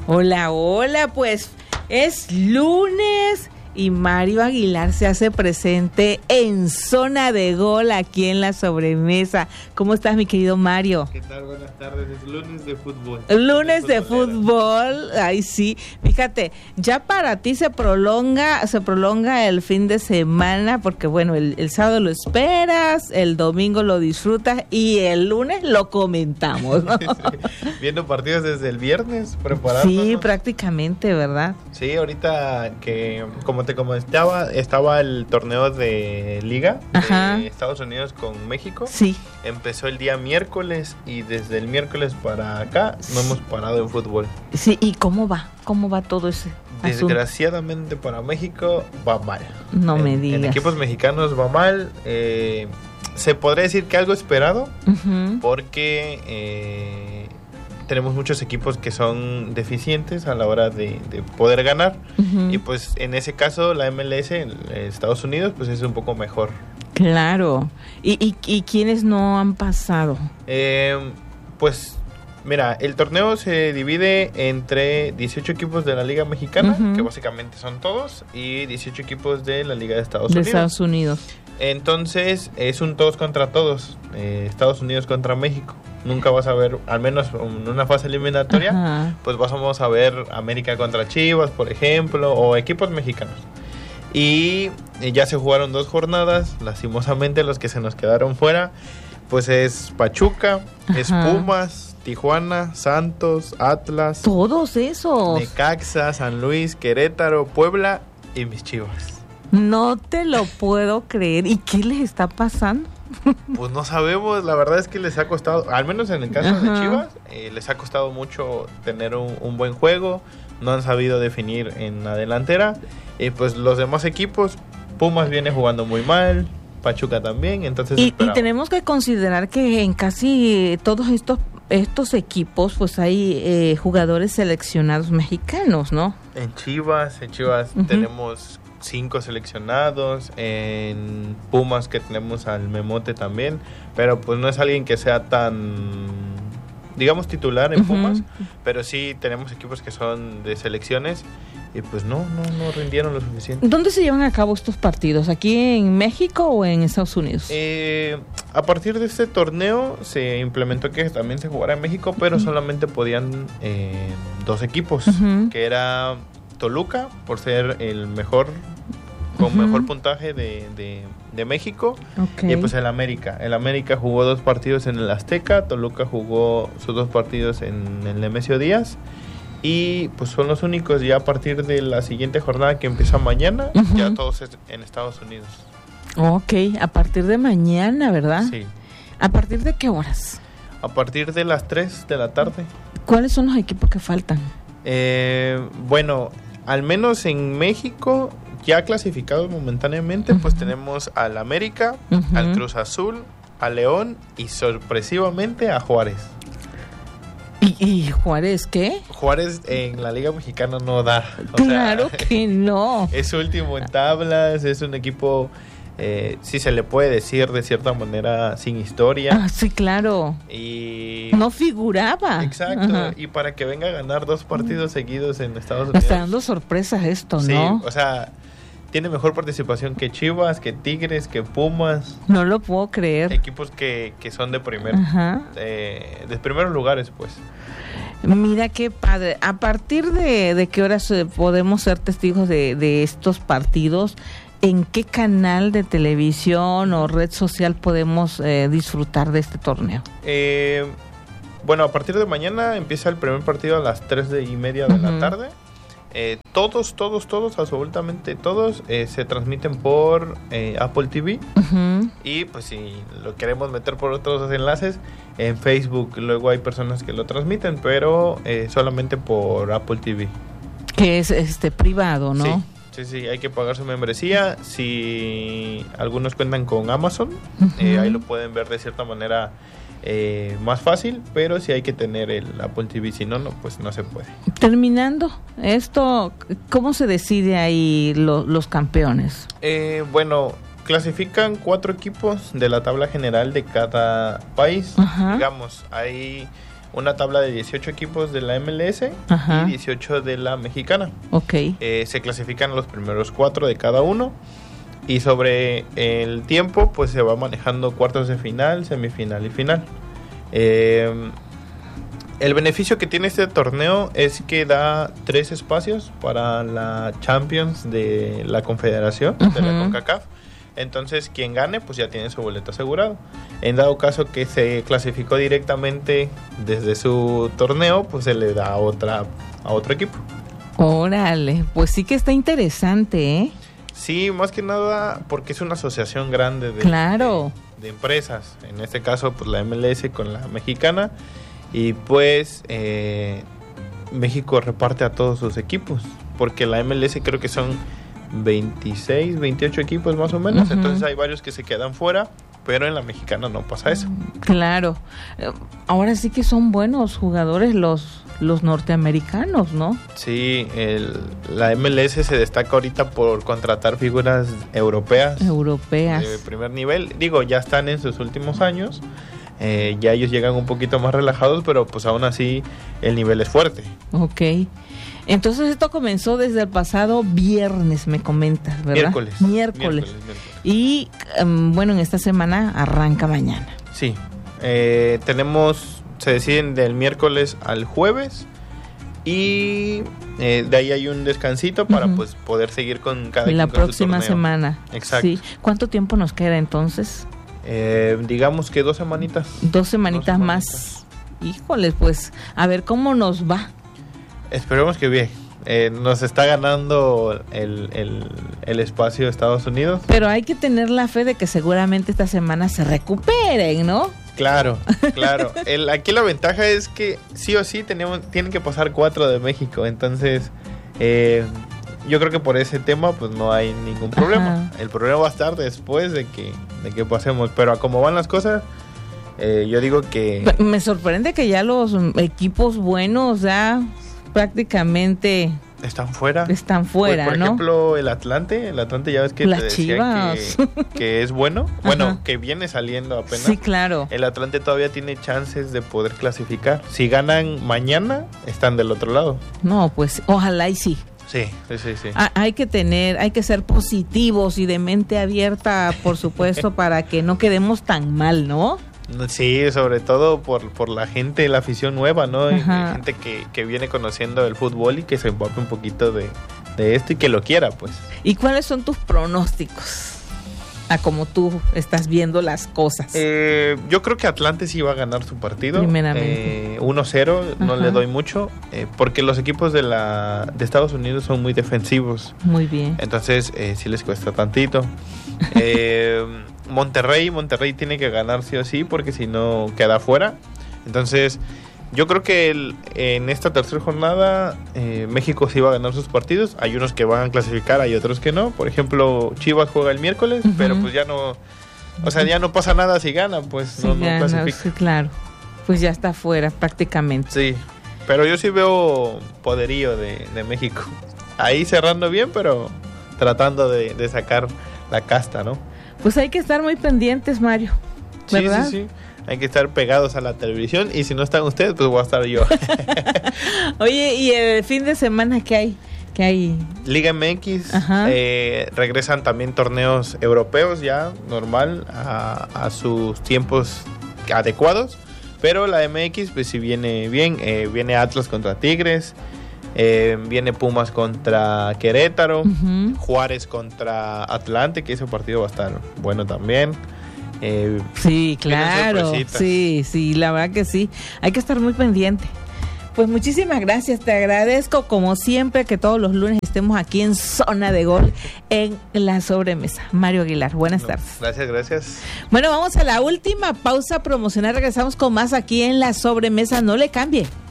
Hola, hola, pues es lunes y Mario Aguilar se hace presente en Zona de Gol aquí en La Sobremesa. ¿Cómo estás, mi querido Mario? ¿Qué tal? Buenas tardes, es lunes de fútbol. Lunes de fútbol, ay sí, fíjate, ya para ti se prolonga el fin de semana, porque bueno, el sábado lo esperas, el domingo lo disfrutas y el lunes lo comentamos, ¿no? Sí, viendo partidos desde el viernes, preparándonos. Sí, prácticamente, ¿verdad? Sí, ahorita que, como te comentaba, estaba el torneo de Liga de Estados Unidos con México. Sí. Empezó el día miércoles y desde el miércoles para acá no hemos parado en fútbol. Sí, ¿y cómo va? ¿Cómo va todo ese asunto? Desgraciadamente para México va mal. No me digas. En equipos mexicanos va mal. Se podría decir que algo esperado, porque tenemos muchos equipos que son deficientes a la hora de poder ganar, y pues en ese caso la MLS en Estados Unidos pues es un poco mejor. Claro. ¿Y quiénes no han pasado? Pues mira, el torneo se divide entre 18 equipos de la Liga Mexicana, que básicamente son todos, y 18 equipos de la Liga de Estados Unidos. Estados Unidos. Entonces es un todos contra todos, Estados Unidos contra México. Nunca vas a ver, al menos en una fase eliminatoria, pues vamos a ver América contra Chivas, por ejemplo, o equipos mexicanos. Y ya se jugaron 2 jornadas, lastimosamente los que se nos quedaron fuera, pues es Pachuca, es Pumas, Tijuana, Santos, Atlas. Todos esos. Necaxa, San Luis, Querétaro, Puebla y mis Chivas. No te lo puedo creer. ¿Y qué les está pasando? Pues no sabemos, la verdad es que les ha costado, al menos en el caso de Chivas, les ha costado mucho tener un buen juego, no han sabido definir en la delantera, y pues los demás equipos, Pumas viene jugando muy mal, Pachuca también, entonces y tenemos que considerar que en casi todos estos equipos pues hay jugadores seleccionados mexicanos, ¿no? En Chivas tenemos 5 seleccionados, en Pumas que tenemos al Memote también, pero pues no es alguien que sea tan, digamos, titular en Pumas, pero sí tenemos equipos que son de selecciones y pues no rindieron lo suficiente. ¿Dónde se llevan a cabo estos partidos? ¿Aquí en México o en Estados Unidos? A partir de este torneo se implementó que también se jugara en México, pero solamente podían 2 equipos, que era Toluca, por ser el mejor, con mejor puntaje de México, y pues el América. El América jugó 2 partidos en el Azteca, Toluca jugó sus 2 partidos en el Nemesio Díaz, y pues son los únicos. Ya a partir de la siguiente jornada que empieza mañana, ya todos en Estados Unidos. Ok, a partir de mañana, ¿verdad? Sí. ¿A partir de qué horas? A partir de las 3 de la tarde. ¿Cuáles son los equipos que faltan? Bueno, al menos en México, ya clasificados momentáneamente, pues tenemos al América, al Cruz Azul, a León y sorpresivamente a Juárez. ¿Y Juárez qué? Juárez en la Liga Mexicana no da. Claro que no. Es último en tablas, es un equipo, si se le puede decir de cierta manera, sin historia. Ah, sí, claro. Y no figuraba. Exacto. Y para que venga a ganar 2 partidos seguidos en Estados Unidos. Está dando sorpresas esto, ¿no? Sí, o sea, tiene mejor participación que Chivas, que Tigres, que Pumas. No lo puedo creer. Equipos que son de de primeros lugares, pues. Mira qué padre. ¿A partir de qué horas podemos ser testigos de estos partidos? ¿En qué canal de televisión o red social podemos disfrutar de este torneo? Bueno, a partir de mañana empieza el primer partido a las 3:30 de la tarde. Todos, absolutamente todos se transmiten por Apple TV. Y pues si lo queremos meter por otros enlaces, en Facebook luego hay personas que lo transmiten, pero solamente por Apple TV. Que es privado, ¿no? Sí, hay que pagar su membresía. Si algunos cuentan con Amazon, ahí lo pueden ver de cierta manera más fácil, pero sí hay que tener el Apple TV, si no, pues no se puede. Terminando esto, ¿cómo se decide ahí los campeones? Bueno, clasifican 4 equipos de la tabla general de cada país. Digamos, hay una tabla de 18 equipos de la MLS y 18 de la mexicana. Se clasifican los primeros 4 de cada uno. Y sobre el tiempo, pues se va manejando cuartos de final, semifinal y final. El beneficio que tiene este torneo es que da 3 espacios para la Champions de la Confederación, de la CONCACAF. Entonces, quien gane, pues ya tiene su boleto asegurado. En dado caso que se clasificó directamente desde su torneo, pues se le da a otro equipo. Órale, pues sí que está interesante, ¿eh? Sí, más que nada porque es una asociación grande de empresas. En este caso, pues la MLS con la mexicana. Y pues México reparte a todos sus equipos, porque la MLS creo que son 26, 28 equipos más o menos. Entonces hay varios que se quedan fuera, pero en la mexicana no pasa eso. Claro. Ahora sí que son buenos jugadores los norteamericanos, ¿no? Sí, la MLS se destaca ahorita por contratar figuras europeas de primer nivel. Digo, ya están en sus últimos años. Ya ellos llegan un poquito más relajados, pero pues aún así el nivel es fuerte. Entonces esto comenzó desde el pasado viernes, me comentas, ¿verdad? Miércoles. Y bueno, en esta semana arranca mañana. Sí, se deciden del miércoles al jueves y de ahí hay un descansito para pues poder seguir con cada la próxima semana. Exacto. Sí. ¿Cuánto tiempo nos queda entonces? Digamos que 2 semanitas. 2 semanitas más. Híjole, pues a ver cómo nos va. Esperemos que bien. Nos está ganando el espacio de Estados Unidos. Pero hay que tener la fe de que seguramente esta semana se recuperen, ¿no? Claro. Aquí la ventaja es que sí o sí tienen que pasar 4 de México. Entonces, yo creo que por ese tema pues no hay ningún problema. El problema va a estar después de que pasemos. Pero a cómo van las cosas, yo digo que... Me sorprende que ya los equipos buenos ya prácticamente... Están fuera. Pues, por ejemplo, el Atlante ya ves que las te decía que es bueno. Bueno, que viene saliendo apenas. Sí, claro. El Atlante todavía tiene chances de poder clasificar. Si ganan mañana, están del otro lado. No, pues ojalá y sí. Sí. Hay que ser positivos y de mente abierta, por supuesto, para que no quedemos tan mal, ¿no? Sí, sobre todo por la gente, la afición nueva, ¿no? Gente que viene conociendo el fútbol y que se empape un poquito de esto y que lo quiera, pues. ¿Y cuáles son tus pronósticos a cómo tú estás viendo las cosas? Yo creo que Atlante sí va a ganar su partido. Primeramente. 1-0, no le doy mucho, porque los equipos de Estados Unidos son muy defensivos. Muy bien. Entonces, sí les cuesta tantito. Monterrey tiene que ganar sí o sí, porque si no queda fuera. Entonces, yo creo que en esta tercera jornada México sí va a ganar sus partidos. Hay unos que van a clasificar, hay otros que no. Por ejemplo, Chivas juega el miércoles, pero pues ya no, o sea, ya no pasa nada si gana, pues no clasifica. Sí, claro, pues ya está fuera prácticamente. Sí, pero yo sí veo poderío de México. Ahí cerrando bien, pero tratando de sacar la casta, ¿no? Pues hay que estar muy pendientes, Mario, ¿verdad? Sí. Hay que estar pegados a la televisión y si no están ustedes, pues voy a estar yo. Oye, ¿y el fin de semana qué hay? Liga MX, regresan también torneos europeos ya, normal, a sus tiempos adecuados. Pero la MX, pues sí viene bien, viene Atlas contra Tigres. Viene Pumas contra Querétaro, Juárez contra Atlante, que ese partido va a estar bueno también. Sí, claro, sí, la verdad que sí, hay que estar muy pendiente. Pues muchísimas gracias, te agradezco como siempre que todos los lunes estemos aquí en Zona de Gol en la sobremesa. Mario Aguilar, buenas tardes. Gracias. Bueno, vamos a la última pausa promocional, regresamos con más aquí en la sobremesa, no le cambie.